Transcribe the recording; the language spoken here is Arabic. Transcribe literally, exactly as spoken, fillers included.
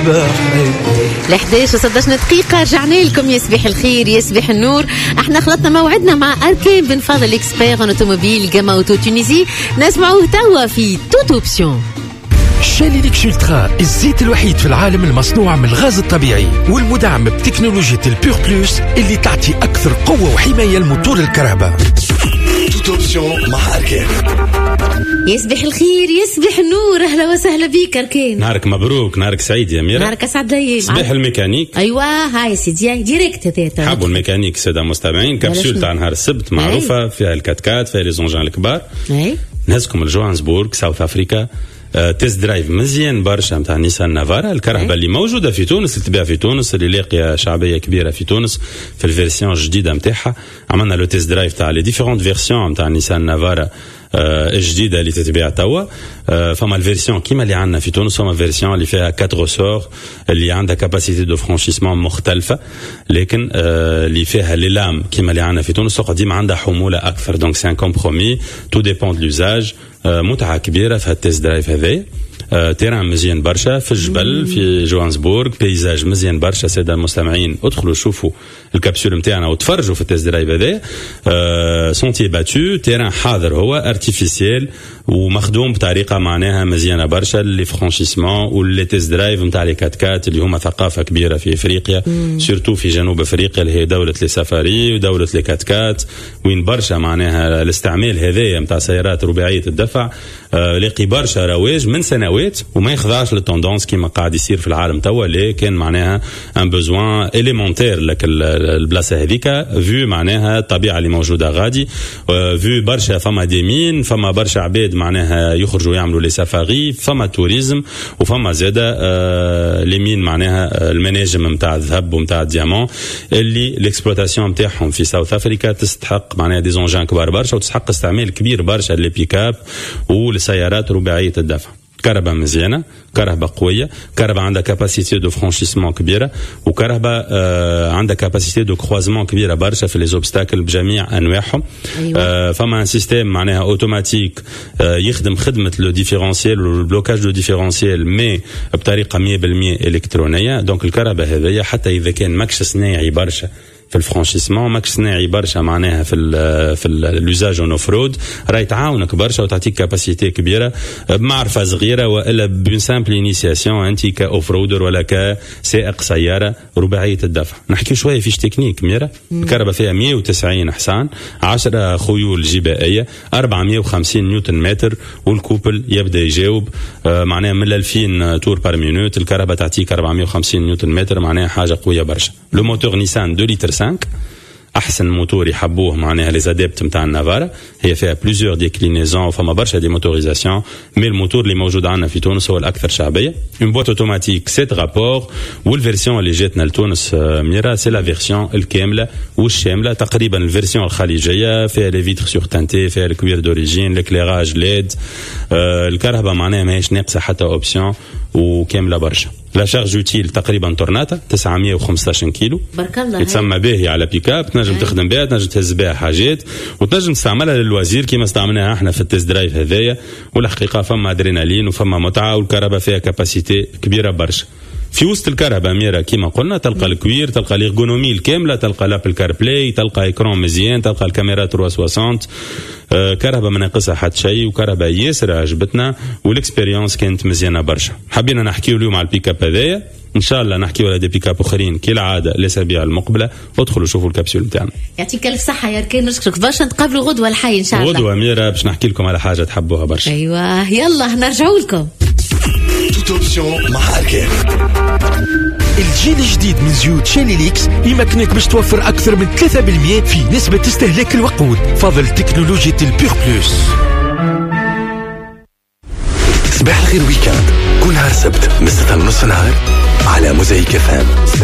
البحر. الحداش وستاشر دقيقة رجعنا لكم. يصبح الخير يصبح النور. احنا خلطنا موعدنا مع أركان بن فاضل اكسبير ان اوتوموبيل جاما اوتو تونيزي. نسمعوه توا في توت اوبسيون. شالي ليكس ألترا الزيت الوحيد في العالم المصنوع من الغاز الطبيعي والمدعم بتكنولوجيا البيور بلوس اللي تعطي أكثر قوة وحماية لموتور الكهرباء. توت اوبسيون مع أركان. يصبح الخير يصبح النور. أهلا وسهلا بك أركان. نهارك مبروك، نهارك سعيد يا ميرا. نهارك أسعد لي. صباح الميكانيك. أيوة هاي سيدي ديريكت هذا. حبوا الميكانيك سادة مستمعين. كبسول تاع نهار السبت معروفة فيها الكاتكات فيها لي زونجان الكبار. أي. نهزكم لجوهانسبورغ ساوث أفريقيا. تيست درايف مزيان برشا نتاع نيسان نافارا الكرهبة اللي موجودة في تونس اللي تبيع في تونس اللي لاقية شعبية كبيرة في تونس في الفيرسيون الجديدة نتاعها. عملنا لو تيست درايف تاع لي ديفيرونت فيرسيون نتاع نيسان نافارا الجديدة اللي تتباع توا. فما الفيرسيون كيما اللي عندنا في تونس فما فيرسيون اللي فيها كاتر سور اللي عندها كاباسيتي دو فرانشيسمون مختلفة لكن اللي فيها لي لام كيما اللي عندنا في تونس قديما عندها حمولة أكثر. دونك سي ان كومبرومي تو ديبون دو لوزاج. متعة كبيرة في هالتيست درايف هذا. تيران مزيان برشا في الجبل في جوهانسبورغ. بيزاج مزيان برشا. سادة المستمعين ادخلوا شوفوا الكابسول نتاعنا وتفرجوا في التيست درايف هذا. سونتي باتو تيران حاضر هو ارتيفيسيال ومخدوم بطريقة معناها مزيانة برشا لي فرانشيسمون واللي تيست درايف نتاع لي كات كات اللي هما ثقافة كبيرة في افريقيا سورتو في جنوب افريقيا اللي هي دولة لي سفاري ودولة لي كات كات وين برشا معناها الاستعمال هذايا نتاع سيارات رباعية الدفع لاقي برشا رواج من سنوات وما يخضعش للتوندونس كيما قاعد يصير في العالم توا اللي كان معناها ان بوزوان اليمونتير لك البلاصه هذيك فيو معناها الطبيعه اللي موجوده غادي فيو برشا فما ديمين فما برشا عباد معناها يخرجوا يعملوا لي سفاري فما توريزم وفما زاده آه لمين معناها المناجم نتاع الذهب ونتاع الديامون اللي الاكسبلوطاسيون نتاعهم في ساوث افريكا تستحق معناها دي زونجان كبار برشا وتستحق استعمال كبير برشا لي بيكاب والسيارات رباعيه الدفع. كهرباء مزيانة، كهرباء قوية، كهرباء عندها كاباسيتي دو فرانشيسمون كبيرة وكهرباء آه عندها كاباسيتي دو كروازمون كبيرة برشا في لي زوبستاكل بجميع أنواعهم. أيوة. آه فما ان سيستيم معناها اوتوماتيك آه يخدم خدمة لو ديفيرونسيال والبلوكاج دو ديفيرونسيال مي بطريقة مية بالمية إلكترونية. دونك الكهرباء هذيا حتى إذا كان ماكش صناعي برشا في الفرانشيسمون ماكش صناعي برشا معناها في ال في اللوزاج اون اوف رود راهي تعاونك برشا وتعطيك كاباسيتي كبيره بمعرفه صغيره والا بون سامبل انيسياسيون انت كاوف رودر ولا كسائق سياره رباعيه الدفع. نحكي شويه فيش تكنيك ميرا. الكهرباء فيها مية وتسعين حصان عشرة خيول جبائيه أربعمية وخمسين نيوتن متر والكوبل يبدا يجاوب آه معناها من ألفين تور بار مينوت. الكهرباء تعطيك أربعمية وخمسين نيوتن متر معناها حاجه قويه برشا. لو موتور نيسان اثنين لتر خمسة احسن موتور يحبوه معناها لي زاديبت نتاع النافارا. هي فيها بليزيور ديكلينيزون وفما برشا دي موتوريزاسيون مي الموتور اللي موجود عندنا في تونس هو الاكثر شعبيه. اون بوت اوتوماتيك سيت رابور والفيرسيون اللي جاتنا لتونس ميرا سي لا فيرسيون الكامله والشامله تقريبا. الفيرسيون الخليجيه فيها لي فيتر سور تانتي فيها الكوير دوريجين ليكليراج ليد. آه الكهرباء معناها ماهيش ناقصه حتى اوبسيون وكامله برشا. لا شارج يوتيل تقريبا تورناتا تسعمية وخمسطاش كيلو بارك الله يتسمى باهي على بيكاب. تنجم تخدم بها تنجم تهز بها حاجات وتنجم تستعملها للوزير كيما استعملناها احنا في التيست درايف هذايا. والحقيقه فما ادرينالين وفما متعه والكهرباء فيها كاباسيتي كبيره برشا. في وسط الكهرباء ميرا كيما قلنا تلقى الكوير تلقى ليرغونومي الكامله تلقى لابل كار بلاي تلقى ايكرون مزيان تلقى الكاميرا ثلاثمية وستين. آه كهرباء ما ناقصها حتى شيء وكهرباء ياسر عجبتنا والاكسبيريونس كانت مزيانه برشا. حبينا نحكيو اليوم على البيكاب هذايا ان شاء الله نحكيو على دي بيكاب اخرين كالعاده الاسابيع المقبله. ادخلوا شوفوا الكابسول نتاعنا. يعطيك الف صحه يا ركان. نشكرك برشا. نتقابلوا غدوه الحي ان شاء الله. غدوه ميرا باش نحكي لكم على حاجه تحبوها برشا. ايوه يلا نرجعوا لكم. توت اوبسيون مع أركان. الجيل الجديد من زيوت شالي ليكس يمكنك باش توفر أكثر من ثلاثة بالمئة في نسبة استهلاك الوقود فضل تكنولوجيا البيور بلوس. صباح الخير ويكاند كل نهار سبت من ستة ونص نهار على موزايك فام.